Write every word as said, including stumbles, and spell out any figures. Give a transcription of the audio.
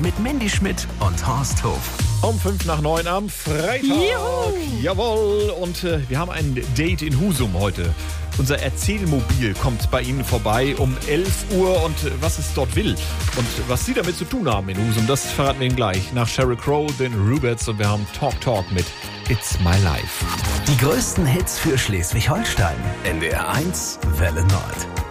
mit Mandy Schmidt und Horst Hoof. Um fünf nach neun am Freitag. Juhu. Jawohl. Und äh, wir haben ein Date in Husum heute. Unser Erzählmobil kommt bei Ihnen vorbei um elf Uhr. Und äh, was es dort will und was Sie damit zu tun haben in Husum, das verraten wir Ihnen gleich. Nach Sheryl Crow, den Rubettes, und wir haben Talk Talk mit It's My Life. Die größten Hits für Schleswig-Holstein. N D R eins Welle Nord.